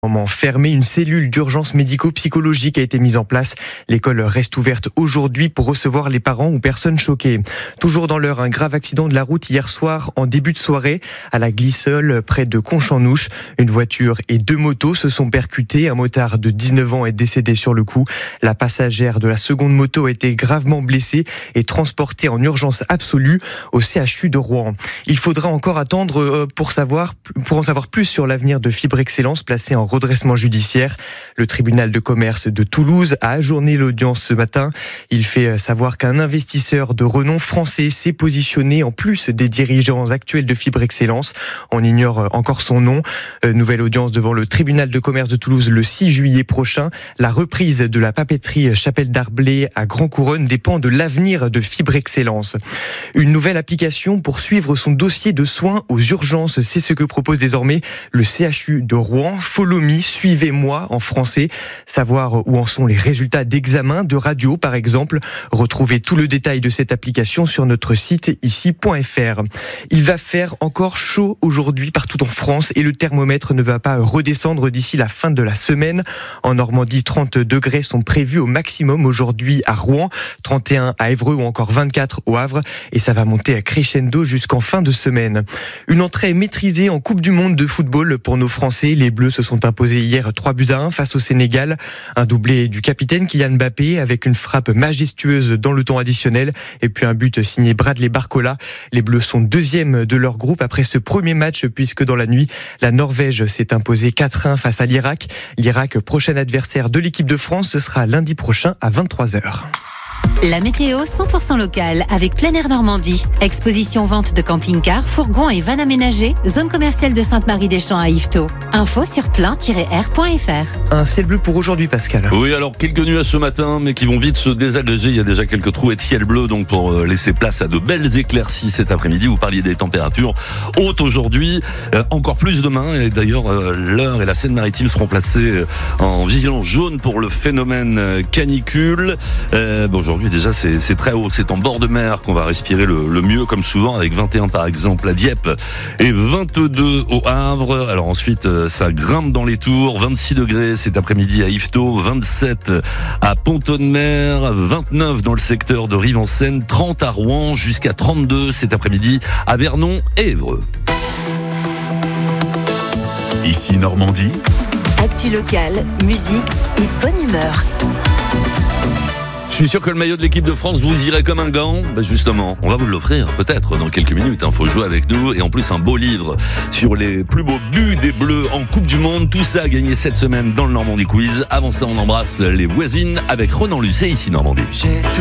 Fermée, une cellule d'urgence médico-psychologique a été mise en place. L'école reste ouverte aujourd'hui pour recevoir les parents ou personnes choquées. Toujours dans l'heure, un grave accident de la route hier soir en début de soirée à la Glissole près de Conche-en-Ouche. Une voiture et 2 motos se sont percutées. Un motard de 19 ans est décédé sur le coup. La passagère de la seconde moto a été gravement blessée et transportée en urgence absolue au CHU de Rouen. Il faudra encore attendre pour en savoir plus sur l'avenir de Fibre Excellence placé en redressement judiciaire. Le tribunal de commerce de Toulouse a ajourné l'audience ce matin. Il fait savoir qu'un investisseur de renom français s'est positionné en plus des dirigeants actuels de Fibre Excellence. On ignore encore son nom. Nouvelle audience devant le tribunal de commerce de Toulouse le 6 juillet prochain. La reprise de la papeterie Chapelle d'Arblay à Grand Couronne dépend de l'avenir de Fibre Excellence. Une nouvelle application pour suivre son dossier de soins aux urgences. C'est ce que propose désormais le CHU de Rouen. Follow Me, suivez-moi en français. Savoir où en sont les résultats d'examen, de radio par exemple. Retrouvez tout le détail de cette application sur notre site ici.fr. Il va faire encore chaud aujourd'hui partout en France et le thermomètre ne va pas redescendre d'ici la fin de la semaine. En Normandie, 30 degrés sont prévus au maximum aujourd'hui à Rouen, 31 à Évreux ou encore 24 au Havre et ça va monter à crescendo jusqu'en fin de semaine. Une entrée maîtrisée en Coupe du Monde de football pour nos Français. Les Bleus se sont imposés hier 3-1 face au Sénégal. Un doublé du capitaine Kylian Mbappé avec une frappe majestueuse dans le temps additionnel et puis un but signé Bradley Barcola. Les Bleus sont deuxièmes de leur groupe après ce premier match puisque dans la nuit, la Norvège s'est imposée 4-1 face à l'Irak. L'Irak, prochain adversaire de l'équipe de France, ce sera lundi prochain à 23h. La météo 100% locale avec Plein Air Normandie. Exposition vente de camping-cars, fourgons et vannes aménagées. Zone commerciale de Sainte-Marie-des-Champs à Yvetot. Info sur plein-air.fr. Un ciel bleu pour aujourd'hui, Pascal. Oui, alors quelques nuages ce matin, mais qui vont vite se désagréger. Il y a déjà quelques trous et de ciel bleu, donc pour laisser place à de belles éclaircies cet après-midi. Vous parliez des températures hautes aujourd'hui, encore plus demain. Et d'ailleurs, l'Eure et la Seine-Maritime seront placées en vigilance jaune pour le phénomène canicule. Aujourd'hui déjà c'est très haut, c'est en bord de mer qu'on va respirer le mieux comme souvent avec 21 par exemple à Dieppe et 22 au Havre. Alors ensuite ça grimpe dans les tours, 26 degrés cet après-midi à Yvetot, 27 à Pont-de-Mer, 29 dans le secteur de Rive-en-Seine, 30 à Rouen, jusqu'à 32 cet après-midi à Vernon et Évreux. Ici Normandie. Actu locale, musique et bonne humeur. Je suis sûr que le maillot de l'équipe de France vous irait comme un gant. Justement, on va vous l'offrir peut-être dans quelques minutes. Faut jouer avec nous et en plus un beau livre sur les plus beaux buts des Bleus en Coupe du Monde. Tout ça à gagner cette semaine dans le Normandie Quiz. Avant ça, on embrasse les voisines avec Ronan Lucet ici Normandie.